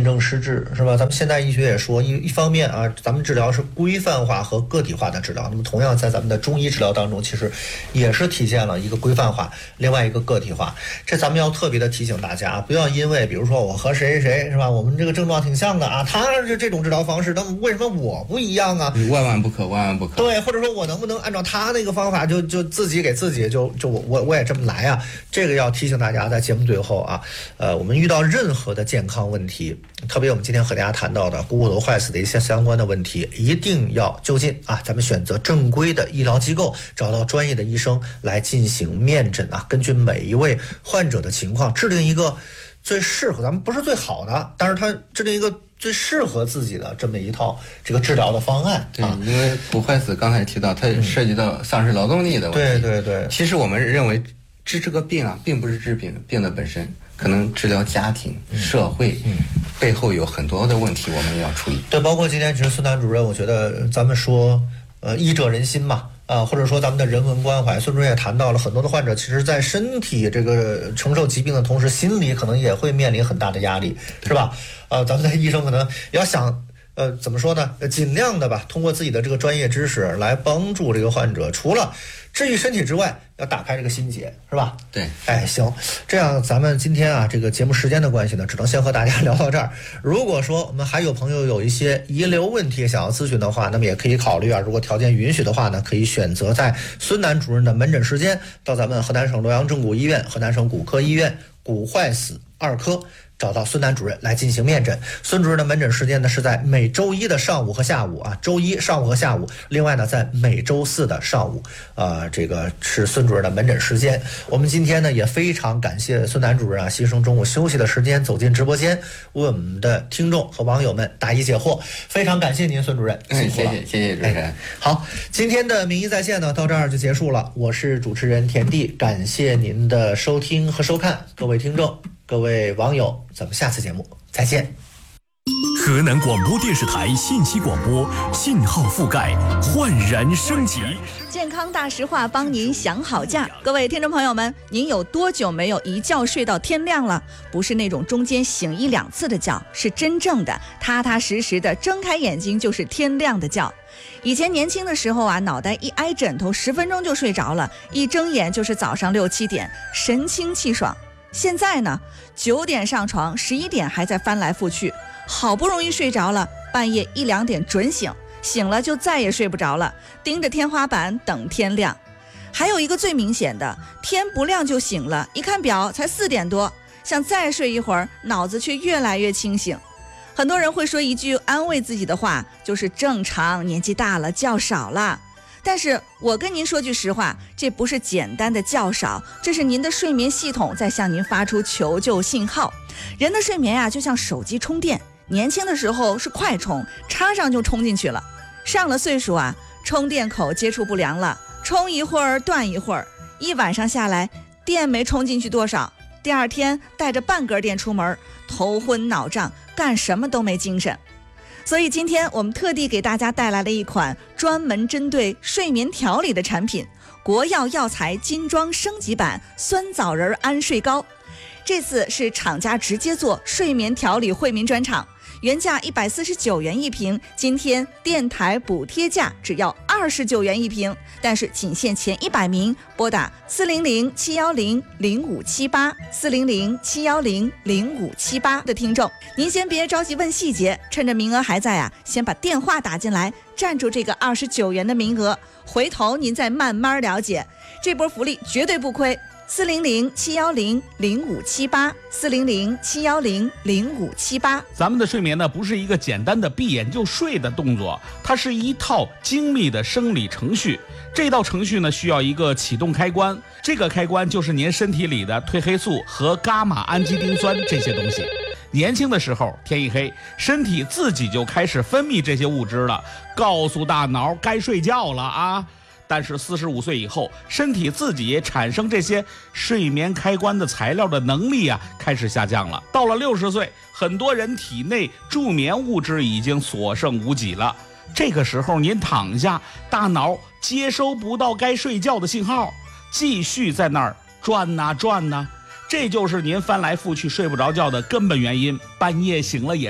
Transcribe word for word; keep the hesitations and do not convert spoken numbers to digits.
辨证施治，是吧？咱们现代医学也说，一一方面啊，咱们治疗是规范化和个体化的治疗，那么同样在咱们的中医治疗当中，其实也是体现了一个规范化，另外一个个体化。这咱们要特别的提醒大家，不要因为比如说我和谁谁谁是吧，我们这个症状挺像的啊，他是这种治疗方式，那么为什么我不一样啊？ 万万不可，万万不可。 对，或者说我能不能按照他那个方法就就自己给自己就就我我我也这么来啊？这个要提醒大家，在节目最后啊，呃，我们遇到任何的健康问题，特别我们今天和大家谈到的股骨头坏死的一些相关的问题，一定要就近啊，咱们选择正规的医疗机构，找到专业的医生来进行面诊啊，根据每一位患者的情况制定一个最适合，咱们不是最好的，但是他制定一个最适合自己的这么一套这个治疗的方案。 对，啊、因为骨坏死刚才提到，它涉及到丧失劳动力的问题。 对对对。 其实我们认为治这个病啊，并不是治病病的本身，可能治疗家庭、嗯、社会、嗯、背后有很多的问题，我们也要注意。 对，包括今天其实孙楠主任，我觉得咱们说，呃，医者仁心嘛。啊，或者说咱们的人文关怀，孙主任也谈到了很多的患者，其实在身体这个承受疾病的同时，心理可能也会面临很大的压力，是吧？呃，咱们的医生可能也要想，呃，怎么说呢？尽量的吧，通过自己的这个专业知识来帮助这个患者，除了治愈身体之外，要打开这个心结，是吧？ 对， 哎，行，这样咱们今天啊，这个节目时间的关系呢，只能先和大家聊到这儿。如果说我们还有朋友有一些遗留问题想要咨询的话，那么也可以考虑啊，如果条件允许的话呢，可以选择在孙楠主任的门诊时间，到咱们河南省洛阳正骨医院、河南省骨科医院骨坏死二科。找到孙楠主任来进行面诊。孙主任的门诊时间呢是在每周一的上午和下午啊，周一上午和下午。另外呢，在每周四的上午，呃，这个是孙主任的门诊时间。我们今天呢也非常感谢孙楠主任啊，牺牲中午休息的时间走进直播间，为我们的听众和网友们答疑解惑。非常感谢您，孙主任， 辛苦了，谢谢谢谢主持人、哎。 好，今天的名医在线呢到这儿就结束了。我是主持人田地，感谢您的收听和收看，各位听众。各位网友，咱们下次节目再见。 河南广播电视台信息广播，信号覆盖焕然升级。 健康大实话，帮您想好价。各位听众朋友们，您有多久没有一觉睡到天亮了？不是那种中间醒一两次的觉，是真正的踏踏实实的睁开眼睛就是天亮的觉。以前年轻的时候啊，脑袋一挨枕头十分钟就睡着了，一睁眼就是早上六七点，神清气爽。现在呢，九点上床，十一点还在翻来覆去，好不容易睡着了，半夜一两点准醒，醒了就再也睡不着了，盯着天花板等天亮。还有一个最明显的，天不亮就醒了，一看表才四点多，想再睡一会儿，脑子却越来越清醒。很多人会说一句安慰自己的话，就是正常，年纪大了觉少了。但是我跟您说句实话，这不是简单的觉少，这是您的睡眠系统在向您发出求救信号。人的睡眠啊，就像手机充电，年轻的时候是快充，插上就充进去了。上了岁数啊，充电口接触不良了，充一会儿断一会儿，一晚上下来，电没充进去多少，第二天带着半根电出门，头昏脑胀，干什么都没精神。所以今天我们特地给大家带来了一款专门针对睡眠调理的产品——国药药材精装升级版酸枣仁安睡膏。这次是厂家直接做睡眠调理惠民专场，原价一百四十九元一瓶，今天电台补贴价只要二十九元一瓶，但是仅限前一百名，拨打四零零七幺零零五七八四零零七幺零零五七八的听众，您先别着急问细节，趁着名额还在啊，先把电话打进来，占住这个二十九元的名额，回头您再慢慢了解，这波福利绝对不亏。四零零七幺零零五七八四零零七幺零零五七八。 咱们的睡眠呢，不是一个简单的闭眼就睡的动作，它是一套精密的生理程序。这道程序呢，需要一个启动开关，这个开关就是您身体里的褪黑素和伽马氨基丁酸这些东西。年轻的时候，天一黑，身体自己就开始分泌这些物质了，告诉大脑该睡觉了啊。但是四十五岁以后，身体自己产生这些睡眠开关的材料的能力啊，开始下降了。到了六十岁，很多人体内助眠物质已经所剩无几了。这个时候您躺下，大脑接收不到该睡觉的信号，继续在那儿转呐转呐，这就是您翻来覆去睡不着觉的根本原因。半夜醒了也